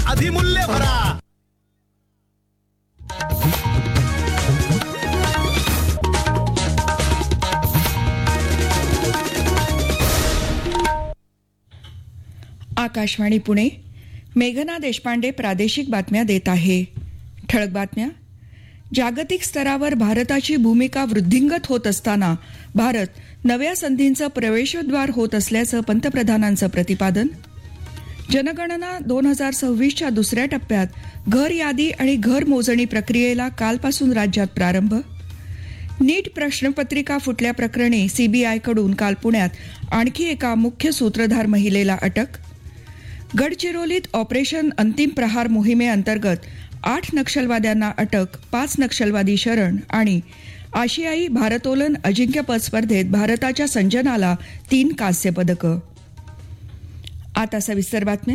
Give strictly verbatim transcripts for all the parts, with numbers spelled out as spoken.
अधिमूल्य भरा. आकाशवाणी पुणे. मेघना देशपांडे प्रादेशिक बातम्या देत आहे. ठळक बातम्या. जागतिक स्तरावर भारताची भूमिका वृद्धिंगत होत असताना भारत नव्या संधींचं प्रवेशद्वार होत असल्याचं पंतप्रधानांचं प्रतिपादन. जनगणना दोन हजार सव्वीसच्या दुसऱ्या टप्प्यात घर यादी आणि घर मोजणी प्रक्रियेला कालपासून राज्यात प्रारंभ. नीट प्रश्नपत्रिका फुटल्या प्रकरणी सीबीआयकडून काल पुण्यात आणखी एका मुख्य सूत्रधार महिलेला अटक. गडचिरोलीत ऑपरेशन अंतिम प्रहार मोहिमेअंतर्गत आठ नक्षलवाद्यांना अटक, पाच नक्षलवादी शरण. आणि आशियाई भारोत्तोलन अजिंक्यपद स्पर्धेत भारताच्या संजनाला तीन कांस्य पदकं. आता सविस्तर बातम्या.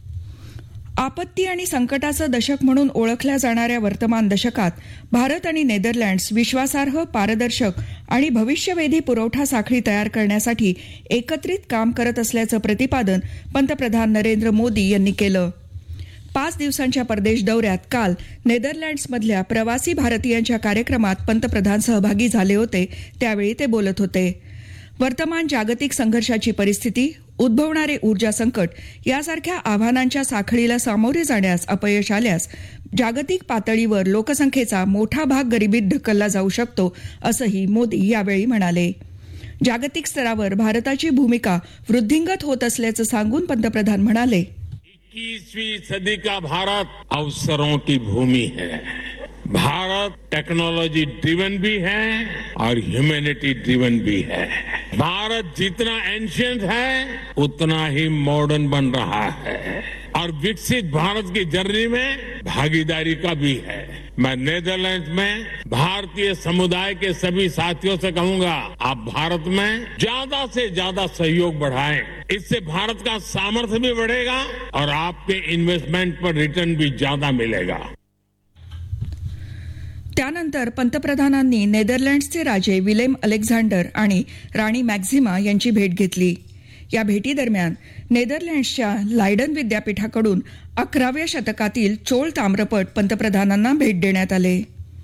आपत्ती आणि संकटाचं दशक म्हणून ओळखल्या जाणाऱ्या वर्तमान दशकात भारत आणि नेदरलँड्स विश्वासार्ह, पारदर्शक आणि भविष्यवेधी पुरवठा साखळी तयार करण्यासाठी एकत्रित काम करत असल्याचं प्रतिपादन पंतप्रधान नरेंद्र मोदी यांनी केलं. पाच दिवसांच्या परदेश दौऱ्यात काल नेदरलँड्समधल्या प्रवासी भारतीयांच्या कार्यक्रमात पंतप्रधान सहभागी झाले होते. त्यावेळी ते बोलत होते. वर्तमान जागतिक संघर्षाची परिस्थिती, उद्भवणारे ऊर्जा संकट यासारख्या आव्हानांच्या साखळीला सामोरे जाण्यास अपयश आल्यास जागतिक पातळीवर लोकसंख्येचा मोठा भाग गरिबीत ढकलला जाऊ शकतो, असंही मोदी यावेळी म्हणाले. जागतिक स्तरावर भारताची भूमिका वृद्धिंगत होत असल्याचं सांगून पंतप्रधान म्हणाले, इक्कीसवीं सदी का भारत अवसरों की भूमि है. भारत टेक्नोलॉजी ड्रिवन भी है और ह्यूमैनिटी ड्रिवन भी है. भारत जितना एंशिएंट है उतना ही मॉडर्न बन रहा है और विकसित भारत की जर्नी में भागीदारी का भी है. मैं नीदरलैंड्स में भारतीय समुदाय के सभी साथियों से कहूंगा, आप भारत में ज्यादा से ज्यादा सहयोग बढ़ाएं. इससे भारत का सामर्थ्य भी बढ़ेगा और आपके इन्वेस्टमेंट पर रिटर्न भी ज्यादा मिलेगा. त्यानंतर पंतप्रधानांनी नेदरलँड्सचे राजे विलेम अलेक्झांडर आणि राणी मॅक्झिमा यांची भेट घेतली. या भेटीदरम्यान नेदरलँड्सच्या लायडन विद्यापीठाकडून अकराव्या शतकातील चोळ ताम्रपट पंतप्रधानांना भेट देण्यात आले.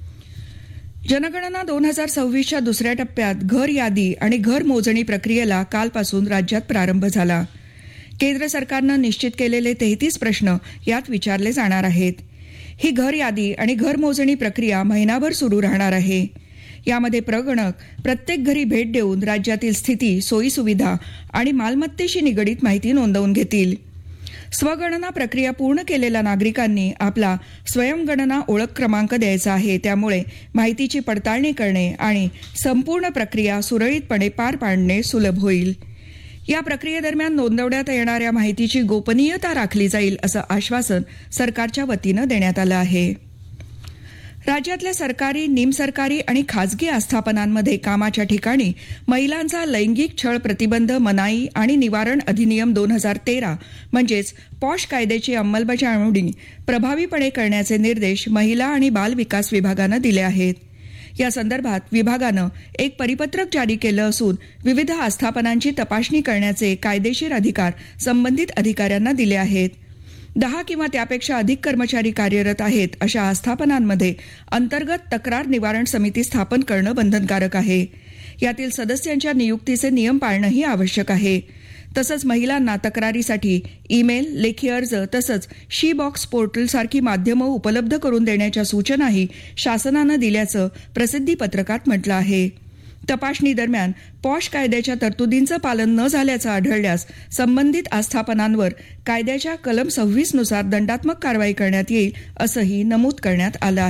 जनगणना दोन हजार सव्वीसच्या दुसऱ्या टप्प्यात घर यादी आणि घर मोजणी प्रक्रियेला कालपासून राज्यात प्रारंभ झाला. केंद्र सरकारनं निश्चित केलेले तेहतीस प्रश्न यात विचारले जाणार आहेत. ही घर यादी आणि घर मोजणी प्रक्रिया महिनाभर सुरू राहणार आहे. यामध्ये प्रगणक प्रत्येक घरी भेट देऊन राज्यातील स्थिती, सोयीसुविधा आणि मालमत्तेशी निगडीत माहिती नोंदवून घेतील. स्वगणना प्रक्रिया पूर्ण केलेल्या नागरिकांनी आपला स्वयंगणना ओळख क्रमांक द्यायचा आहे. त्यामुळे माहितीची पडताळणी करणे आणि संपूर्ण प्रक्रिया सुरळीतपणे पार पाडणे सुलभ होईल. या प्रक्रियेदरम्यान नोंदवण्यात येणाऱ्या माहितीची गोपनीयता राखली जाईल, असं आश्वासन सरकारच्या वतीनं देण्यात आलं आहे. राज्यातल्या सरकारी, निमसरकारी आणि खासगी आस्थापनांमध्ये कामाच्या ठिकाणी महिलांचा लैंगिक छळ प्रतिबंध, मनाई आणि निवारण अधिनियम दोन हजार तेरा म्हणजेच पॉश कायद्याची अंमलबजावणी प्रभावीपणे करण्याचे निर्देश महिला आणि बाल विकास विभागानं दिले आहेत. या संदर्भात विभागानं एक परिपत्रक जारी केलं असून विविध आस्थापनांची तपासणी करण्याचे कायदेशीर अधिकार संबंधित अधिकाऱ्यांना दिले आहेत. दहा किंवा त्यापेक्षा अधिक कर्मचारी कार्यरत आहेत अशा आस्थापनांमध्ये अंतर्गत तक्रार निवारण समिती स्थापन करणं बंधनकारक आहे. यातील सदस्यांच्या नियुक्तीचे नियम पाळणंही आवश्यक आहे. तसंच महिलांना तक्रारीसाठी ईमेल, लेखी अर्ज तसंच शी बॉक्स पोर्टलसारखी माध्यमं उपलब्ध करून देण्याच्या सूचनाही शासनानं दिल्याचं प्रसिद्धी पत्रकात म्हटलं आहे. तपासणी दरम्यान पॉश कायद्याच्या तरतुदींचं पालन न झाल्याचं आढळल्यास संबंधित आस्थापनांवर कायद्याच्या कलम सव्वीस नुसार दंडात्मक कारवाई करण्यात येईल, असंही नमूद करण्यात आलं आहे.